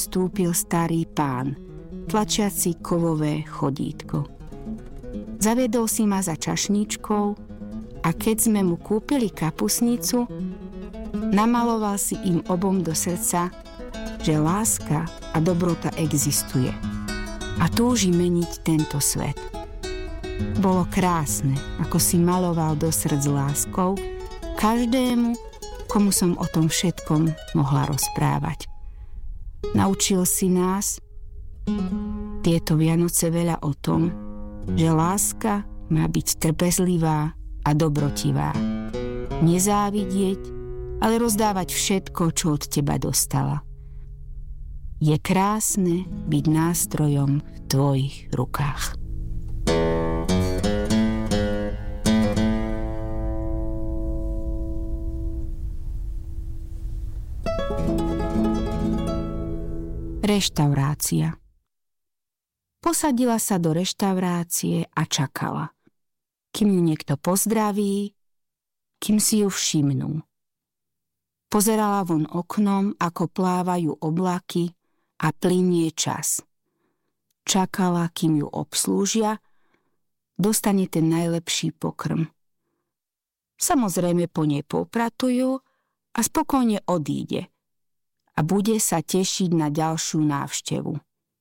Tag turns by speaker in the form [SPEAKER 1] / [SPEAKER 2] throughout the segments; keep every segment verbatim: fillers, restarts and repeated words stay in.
[SPEAKER 1] vstúpil starý pán, tlačiaci kovové chodítko. Zaviedol si ma za čašníčkou a keď sme mu kúpili kapusnicu, namaloval si im obom do srdca, že láska a dobrota existuje a túži meniť tento svet. Bolo krásne, ako si maloval do srdc láskou každému, komu som o tom všetkom mohla rozprávať. Naučil si nás tieto Vianoce veľa o tom, že láska má byť trpezlivá a dobrotivá. Nezávidieť, ale rozdávať všetko, čo od teba dostala. Je krásne byť nástrojom v tvojich rukách. Reštaurácia. Posadila sa do reštaurácie a čakala, kým ju niekto pozdraví, kým si ju všimnú. Pozerala von oknom, ako plávajú oblaky a plynie čas. Čakala, kým ju obslúžia, dostane ten najlepší pokrm. Samozrejme po nej popratujú a spokojne odíde a bude sa tešiť na ďalšiu návštevu.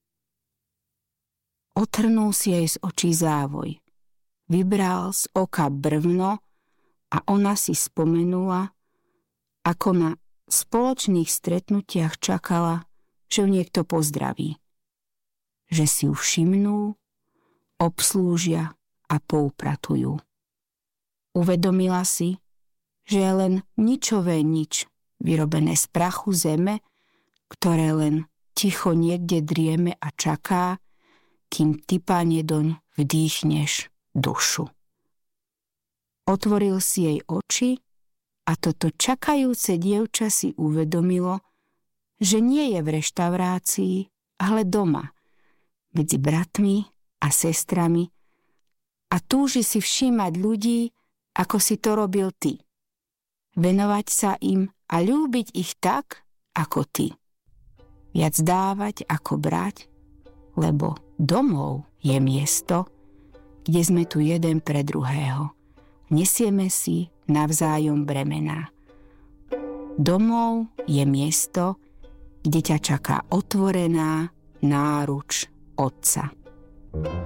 [SPEAKER 1] Otrhnul si jej z očí závoj. Vybral z oka brvno a ona si spomenula, ako na spoločných stretnutiach čakala, že ju niekto pozdraví. Že si ju všimnú, obslúžia a poupratujú. Uvedomila si, že je len ničové nič, vyrobené z prachu zeme, ktoré len ticho niekde drieme a čaká, kým ty, Pane, doň vdýchneš dušu. Otvoril si jej oči a toto čakajúce dievča si uvedomilo, že nie je v reštaurácii, ale doma, medzi bratmi a sestrami a túži si všímať ľudí, ako si to robil ty. Venovať sa im a ľúbiť ich tak, ako ty. Viac dávať ako brať, lebo domov je miesto, kde sme tu jeden pre druhého. Nesieme si navzájom bremená. Domov je miesto, kde ťa čaká otvorená náruč Otca.